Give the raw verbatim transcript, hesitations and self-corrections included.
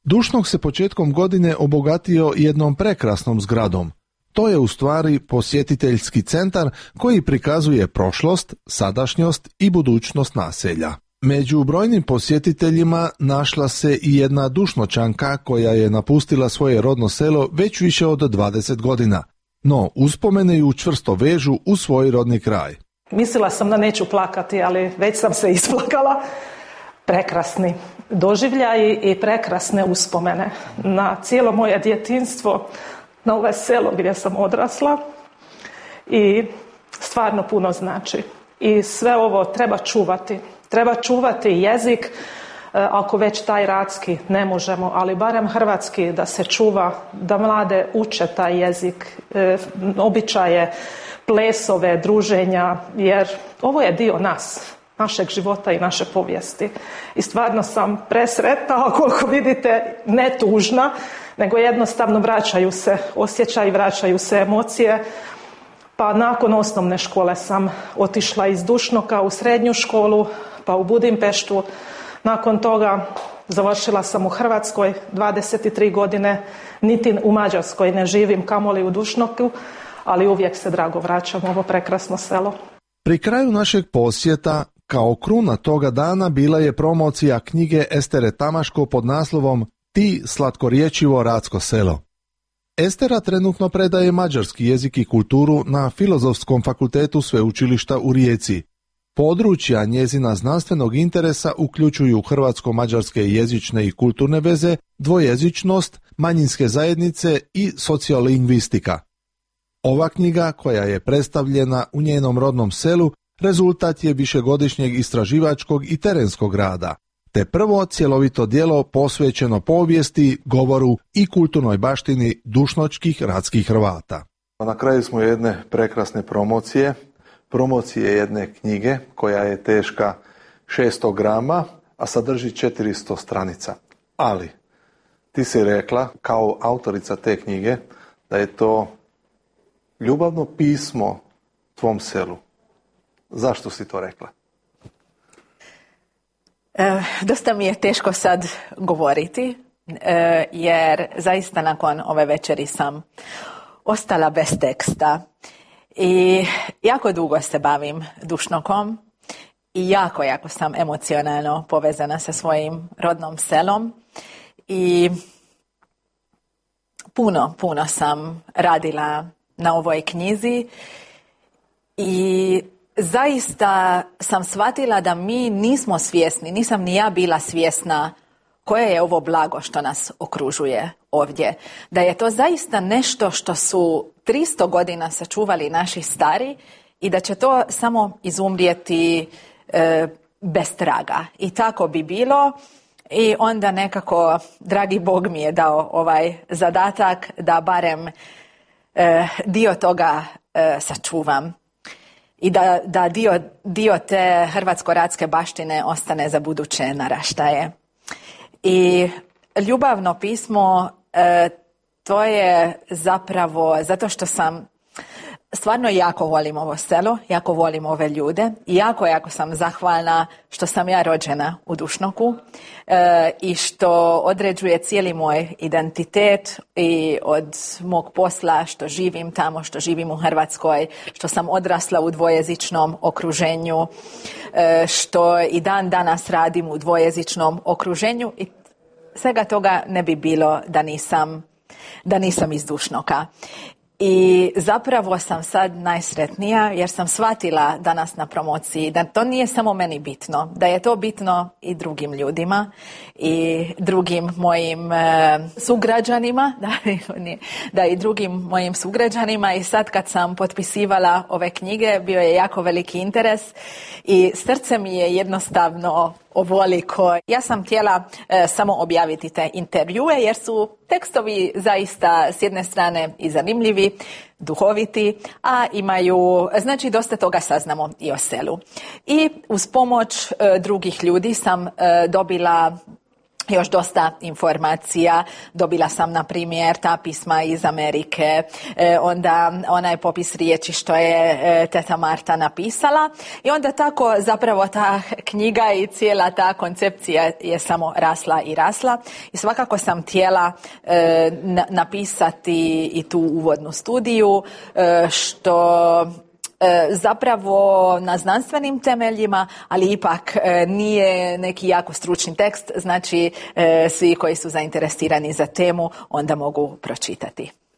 Dušnok se početkom godine obogatio jednom prekrasnom zgradom. To je u stvari posjetiteljski centar koji prikazuje prošlost, sadašnjost i budućnost naselja. Među brojnim posjetiteljima našla se i jedna Dušnočanka koja je napustila svoje rodno selo već više od dvadeset godina, no uspomene ju čvrsto vežu u svoj rodni kraj. Mislila sam da neću plakati, ali već sam se isplakala. Prekrasni doživljaji i prekrasne uspomene na cijelo moje djetinjstvo, na ovo selo gdje sam odrasla i stvarno puno znači. I sve ovo treba čuvati. Treba čuvati jezik, ako već taj ratski ne možemo, ali barem hrvatski da se čuva, da mlade uče taj jezik, običaje, plesove, druženja, jer ovo je dio nas, našeg života i naše povijesti. I stvarno sam presretna, a koliko vidite, ne tužna, nego jednostavno vraćaju se osjećaji, vraćaju se emocije. Pa nakon osnovne škole sam otišla iz Dušnoka u srednju školu, pa u Budimpeštu. Nakon toga završila sam u Hrvatskoj dvadeset tri godine, niti u Mađarskoj ne živim, kamoli u Dušnoku, ali uvijek se drago vraćam u ovo prekrasno selo. Pri kraju našeg posjeta, kao kruna toga dana, bila je promocija knjige Estere Tamaško pod naslovom Ti slatkorječivo Ratsko selo. Estera trenutno predaje mađarski jezik i kulturu na Filozofskom fakultetu Sveučilišta u Rijeci. Područja njezina znanstvenog interesa uključuju hrvatsko-mađarske jezične i kulturne veze, dvojezičnost, manjinske zajednice i sociolingvistika. Ova knjiga, koja je predstavljena u njenom rodnom selu, rezultat je višegodišnjeg istraživačkog i terenskog rada, te prvo cjelovito djelo posvećeno povijesti, govoru i kulturnoj baštini dušnočkih ratskih Hrvata. Na kraju smo jedne prekrasne promocije, promocije jedne knjige koja je teška šesto grama, a sadrži četiristo stranica. Ali ti si rekla, kao autorica te knjige, da je to ljubavno pismo tvom selu. Zašto si to rekla? E, dosta mi je teško sad govoriti, e, jer zaista nakon ove večeri sam ostala bez teksta. I jako dugo se bavim Dušnokom i jako, jako sam emocionalno povezana sa svojim rodnom selom. I puno, puno sam radila na ovoj knjizi i zaista sam shvatila da mi nismo svjesni, nisam ni ja bila svjesna koje je ovo blago što nas okružuje ovdje. Da je to zaista nešto što su tristo godina sačuvali naši stari i da će to samo izumrijeti e, bez traga. I tako bi bilo. I onda nekako, dragi Bog mi je dao ovaj zadatak da barem e, dio toga e, sačuvam. I da, da dio, dio te hrvatsko-ratske baštine ostane za buduće naraštaje. I ljubavno pismo, e, to je zapravo zato što sam stvarno jako volim ovo selo, jako volim ove ljude i jako, jako sam zahvalna što sam ja rođena u Dušnoku e, i što određuje cijeli moj identitet i od mog posla što živim tamo, što živim u Hrvatskoj, što sam odrasla u dvojezičnom okruženju, e, što i dan danas radim u dvojezičnom okruženju i svega toga ne bi bilo da nisam, da nisam iz Dušnoka. I zapravo sam sad najsretnija jer sam shvatila danas na promociji da to nije samo meni bitno, da je to bitno i drugim ljudima i drugim mojim e, sugrađanima, da, da i drugim mojim sugrađanima i sad kad sam potpisivala ove knjige bio je jako veliki interes i srce mi je jednostavno ovoliko. Ja sam htjela e, samo objaviti te intervjue jer su tekstovi zaista s jedne strane i zanimljivi, duhoviti, a imaju, znači dosta toga saznamo i o selu. I uz pomoć e, drugih ljudi sam e, dobila još dosta informacija. Dobila sam, na primjer, ta pisma iz Amerike, e, onda onaj popis riječi što je e, teta Marta napisala i onda tako zapravo ta knjiga i cijela ta koncepcija je samo rasla i rasla i svakako sam htjela e, na, napisati i tu uvodnu studiju e, što zapravo na znanstvenim temeljima, ali ipak nije neki jako stručni tekst, znači svi koji su zainteresirani za temu onda mogu pročitati.